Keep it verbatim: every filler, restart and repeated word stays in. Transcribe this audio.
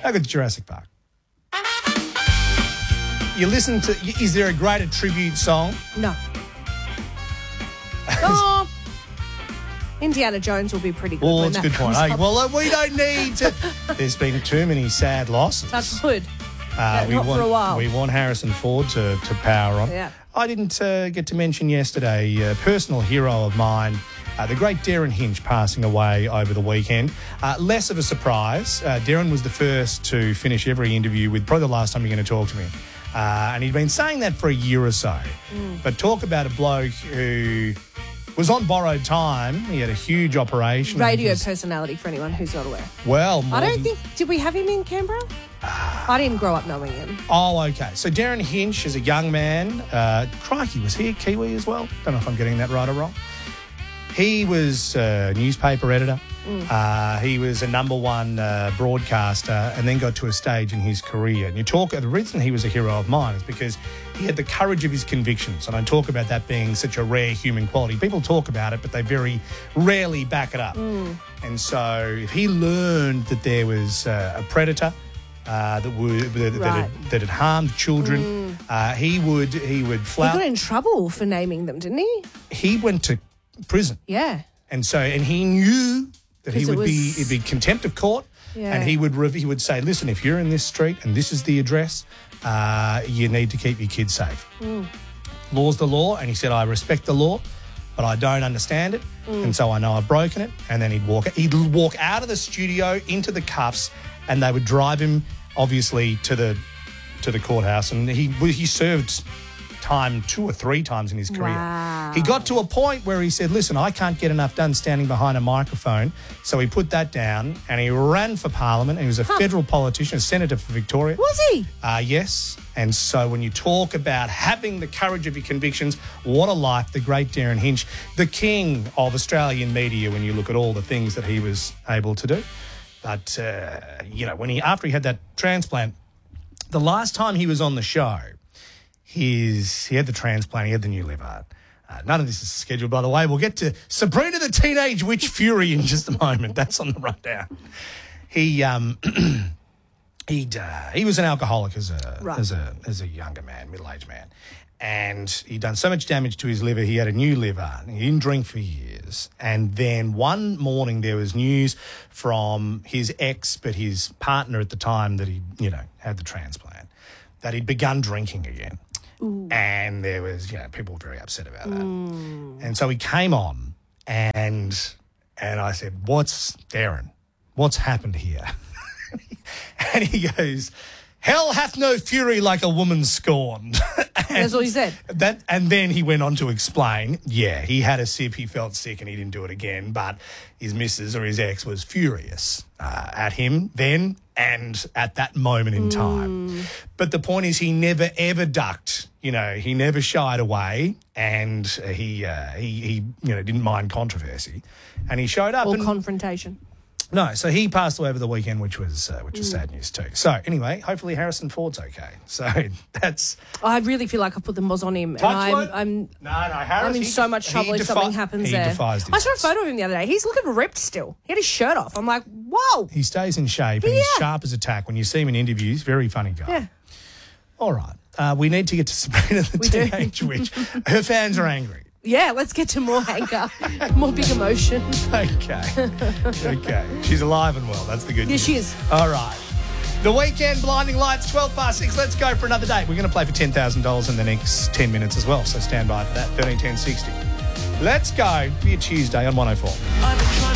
How good's Jurassic Park? You listen to, is there a greater tribute song? No. Oh, Indiana Jones will be pretty good. Well, when that's a that good point. comes Hey, up. well, uh, we don't need to. There's been too many sad losses. That's good. Uh, Yeah, we not want, for a while. We want Harrison Ford to, to power on. Yeah. I didn't uh, get to mention yesterday a personal hero of mine, uh, the great Darren Hinch, passing away over the weekend. Uh, less of a surprise. Uh, Darren was the first to finish every interview with probably the last time you're going to talk to me. Uh, and he'd been saying that for a year or so. Mm. But talk about a bloke who was on borrowed time. He had a huge operation. Radio was, personality for anyone who's not aware. Well, I don't than, think, did we have him in Canberra? I didn't grow up knowing him. Oh, okay. So Darren Hinch is a young man. Uh, crikey, was he a Kiwi as well? Don't know if I'm getting that right or wrong. He was a newspaper editor. Mm. Uh, he was a number one uh, broadcaster and then got to a stage in his career. And you talk, the reason he was a hero of mine is because he had the courage of his convictions. And I talk about that being such a rare human quality. People talk about it, but they very rarely back it up. Mm. And so if he learned that there was uh, a predator, Uh, that would that, right. that, had, that had harmed children. Mm. Uh, he would he would flout. He got in trouble for naming them, didn't he? He went to prison. Yeah. And so and he knew that he would it was... be it'd be contempt of court. Yeah. And he would he would say, listen, if you're in this street and this is the address, uh, you need to keep your kids safe. Mm. Law's the law, and he said, I respect the law, but I don't understand it, mm. and so I know I've broken it. And then he'd walk he'd walk out of the studio into the cuffs, and they would drive him, obviously, to the to the courthouse. And he he served time two or three times in his career. Wow. He got to a point where he said, listen, I can't get enough done standing behind a microphone. So he put that down and he ran for Parliament. And he was a huh. federal politician, a senator for Victoria. Was he? Uh, yes. And so when you talk about having the courage of your convictions, what a life, the great Darren Hinch, the king of Australian media when you look at all the things that he was able to do. But, uh, you know, when he after he had that transplant, the last time he was on the show, his he had the transplant, he had the new liver. Uh, none of this is scheduled, by the way. We'll get to Sabrina the Teenage Witch Fury in just a moment. That's on the rundown. He um he uh, he was an alcoholic as a right. as a as a younger man, middle-aged man. And he'd done so much damage to his liver, he had a new liver. He didn't drink for years. And then one morning there was news from his ex, but his partner at the time that he, you know, had the transplant, that he'd begun drinking again. Ooh. And there was, you know, people were very upset about that. Mm. And so he came on and and I said, what's, Darren, what's happened here? And he goes, hell hath no fury like a woman scorned. That's all he said. That, and then he went on to explain, yeah, he had a sip, he felt sick and he didn't do it again, but his missus or his ex was furious uh, at him then and at that moment in time. Mm. But the point is he never, ever ducked. You know, he never shied away and he, uh, he, he you know, didn't mind controversy. And he showed up. Or and, confrontation. No, so he passed away over the weekend, which was uh, which was mm. sad news too. So anyway, hopefully Harrison Ford's okay. So that's. I really feel like I put the moz on him, and I'm, I'm no, no, Harris, I'm in he, so much trouble if defi- something happens he there. Defies I saw a photo of him the other day. He's looking ripped still. He had his shirt off. I'm like, whoa. He stays in shape and yeah. he's sharp as a tack. When you see him in interviews, very funny guy. Yeah. All right, uh, we need to get to Sabrina the we Teenage Witch. Her fans are angry. Yeah, let's get to more anger, more big emotion. Okay. Okay. She's alive and well. That's the good yeah, news. she is. All right. The weekend blinding lights, twelve past six. Let's go for another day. We're going to play for ten thousand dollars in the next ten minutes as well, so stand by for that. thirteen ten sixty. Let's go. Be a Tuesday on one oh four.